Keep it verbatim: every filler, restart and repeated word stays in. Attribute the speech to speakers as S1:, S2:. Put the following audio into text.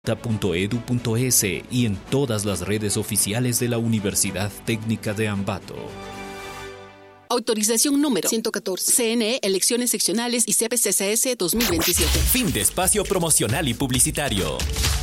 S1: punto edu punto es y en todas las redes oficiales de la Universidad Técnica de Ambato.
S2: Autorización número ciento catorce. C N E, Elecciones Seccionales y C P C C S dos mil veintisiete.
S3: Fin de espacio promocional y publicitario.